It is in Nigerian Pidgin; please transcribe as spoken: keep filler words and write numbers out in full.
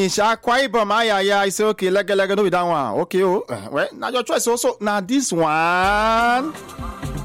finish. Akwa Ibom, ah, yeah, yeah. I say, okay, leg, leg, no be that one. Okay, oh, well, now your choice also. Now this one.